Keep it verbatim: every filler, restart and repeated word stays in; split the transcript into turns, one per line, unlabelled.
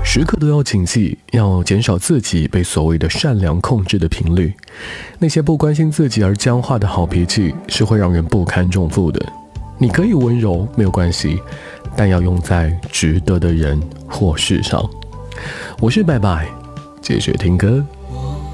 时刻都要谨记，要减少自己被所谓的善良控制的频率。那些不关心自己而僵化的好脾气，是会让人不堪重负的。你可以温柔，没有关系，但要用在值得的人或事上。我是拜拜，继续听歌。